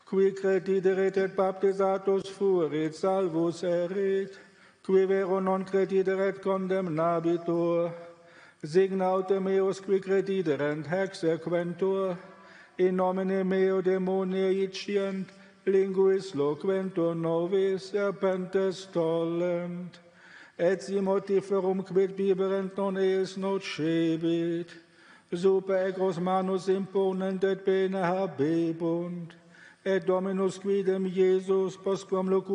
qui credideret et baptizatus fuerit salvus erit, qui vero non credideret condemnabitur, signa autem meus qui crediderent hexequentur, in nomine meo demonia icient, linguis loquentur novis serpentes tollent, et si motiferum quid biberent non eis nocebit, super egros manus imponent et bene habebunt, et Dominus quidem Iesus postquam